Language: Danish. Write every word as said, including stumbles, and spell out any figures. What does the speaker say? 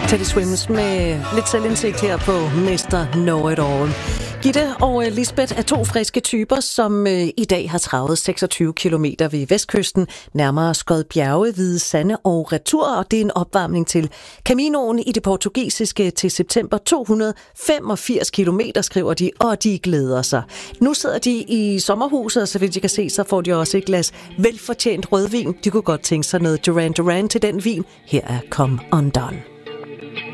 Teddy Swims med lidt selvindsigt her på mister Know It All. Gitte og Lisbeth er to friske typer, som i dag har travet seksogtyve kilometer ved vestkysten, nærmere Skodbjerge, Hvide Sande og retur, og det er en opvarmning til Caminoen i det portugisiske til september. to hundrede femogfirs kilometer, skriver de, og de glæder sig. Nu sidder de i sommerhuset, og så vidt jeg kan se, så får de også et glas velfortjent rødvin. De kunne godt tænke sig noget Duran Duran til den vin. Her er Come Undone.